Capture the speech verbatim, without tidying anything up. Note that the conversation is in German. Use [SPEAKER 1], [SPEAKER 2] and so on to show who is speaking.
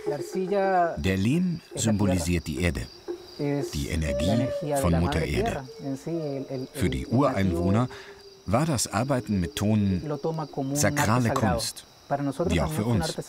[SPEAKER 1] Der Lehm symbolisiert die Erde, die Energie von Mutter Erde. Für die Ureinwohner war das Arbeiten mit Ton sakrale Kunst, wie auch für uns.